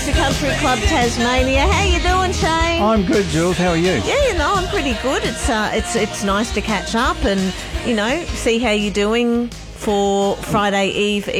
to Country Club Tasmania. How you doing, Shane? I'm good, Jules. How are you? Yeah, I'm pretty good. It's nice to catch up and, see how you're doing for Friday Eve.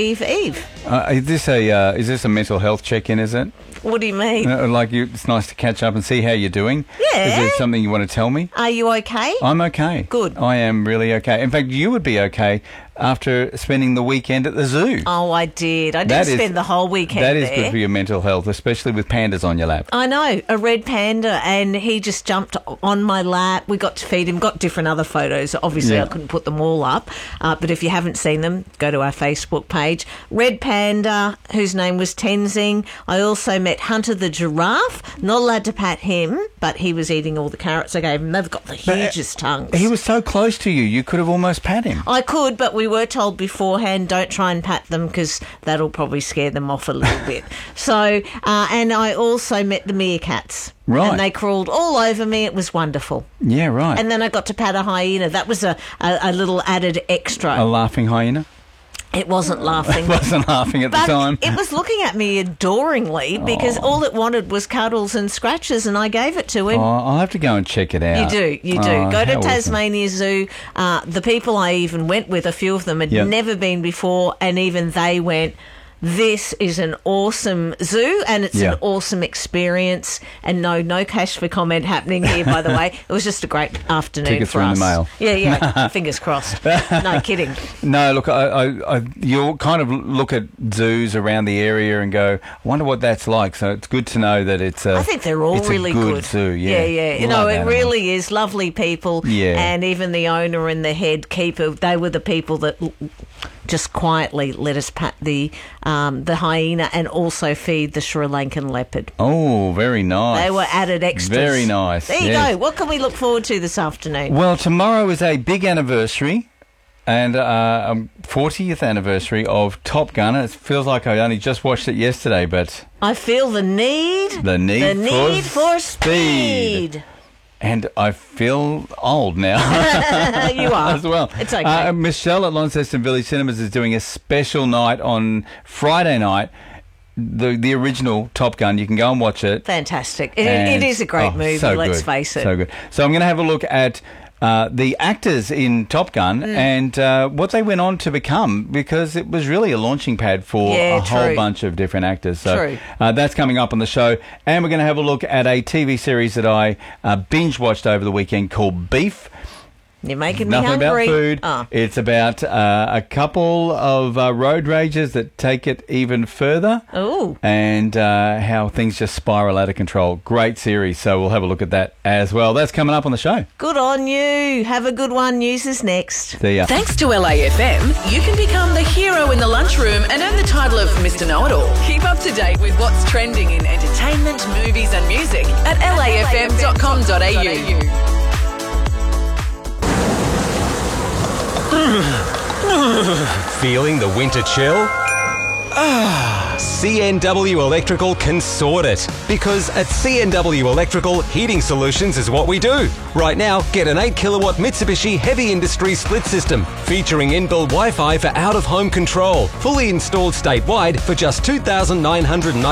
Is this a mental health check-in, is it? What do you mean? It's nice to catch up and see how you're doing. Yeah. Is there something you want to tell me? Are you okay? I'm okay. Good. I am really okay. In fact, you would be okay after spending the weekend at the zoo. Oh, I did. I did spend the whole weekend there. That is good for your mental health, especially with pandas on your lap. I know, a red panda, and he just jumped on my lap. We got to feed him, got different other photos. Obviously, Yeah. I couldn't put them all up, but if you haven't seen them, go to our Facebook page. Red panda, whose name was Tenzing. I also met Hunter the giraffe. Not allowed to pat him, but he was eating all the carrots I gave him. They've got the hugest tongues. He was so close to you, you could have almost pat him. I could, but we were told beforehand, don't try and pat them because that'll probably scare them off a little bit. So, and I also met the meerkats. Right. And they crawled all over me. It was wonderful. Yeah, right. And then I got to pat a hyena. That was a little added extra. A laughing hyena? It wasn't laughing. It wasn't laughing at the But time. it was looking at me adoringly because all it wanted was cuddles and scratches, and I gave it to him. Oh, I'll have to go and check it out. You do. Oh, Go to how awesome. Tasmania Zoo. The people I even went with, a few of them had never been before, and even they went, this is an awesome zoo and it's an awesome experience. And no cash for comment happening here, by the way. It was just a great afternoon Tickets for are in us. the mail. Yeah. Fingers crossed. No kidding. No, look, you'll kind of look at zoos around the area and go, I wonder what that's like. So it's good to know that it's I think they're all really a good good. zoo. Yeah. It Love really is. Lovely people. Yeah. And even the owner and the head keeper, they were the people that just quietly let us pat the hyena and also feed the Sri Lankan leopard. Oh, very nice. They were added extras. Very nice. There you go. What can we look forward to this afternoon? Well, tomorrow is a big anniversary and 40th anniversary of Top Gun. It feels like I only just watched it yesterday, but I feel the need for speed. And I feel old now. You are. As well. It's okay. Michelle at Launceston Village Cinemas is doing a special night on Friday night. The original Top Gun. You can go and watch it. Fantastic. It is a great movie, so let's good. face it. So good. So I'm going to have a look at the actors in Top Gun and what they went on to become, because it was really a launching pad for a whole bunch of different actors. So that's coming up on the show. And we're going to have a look at a TV series that I binge watched over the weekend called Beef. You're making Nothing me hungry. about food. Oh. It's about a couple of road ragers that take it even further. Ooh. And how things just spiral out of control. Great series. So we'll have a look at that as well. That's coming up on the show. Good on you. Have a good one. News is next. See ya. Thanks to LAFM, you can become the hero in the lunchroom and earn the title of Mr. Know-It-All. Keep up to date with what's trending in entertainment, movies and music at lafm.com.au. Feeling the winter chill? CNW Electrical can sort it. Because at CNW Electrical, heating solutions is what we do. Right now, get an 8 kilowatt Mitsubishi Heavy Industry split system featuring inbuilt Wi-Fi for out-of-home control. Fully installed statewide for just $2,990.